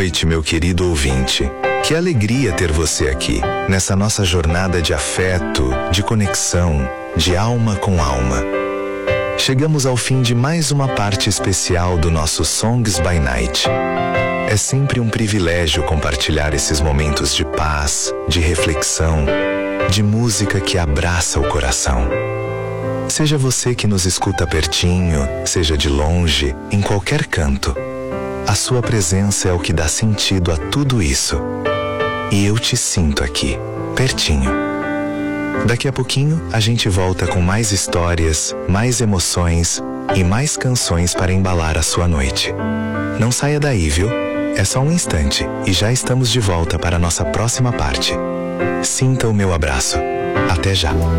noite, meu querido ouvinte. Que alegria ter você aqui, nessa nossa jornada de afeto, de conexão, de alma com alma. Chegamos ao fim de mais uma parte especial do nosso Songs by Night. É sempre um privilégio compartilhar esses momentos de paz, de reflexão, de música que abraça o coração. Seja você que nos escuta pertinho, seja de longe, em qualquer canto, a sua presença é o que dá sentido a tudo isso. E eu te sinto aqui, pertinho. Daqui a pouquinho, a gente volta com mais histórias, mais emoções e mais canções para embalar a sua noite. Não saia daí, viu? É só um instante e já estamos de volta para a nossa próxima parte. Sinta o meu abraço. Até já!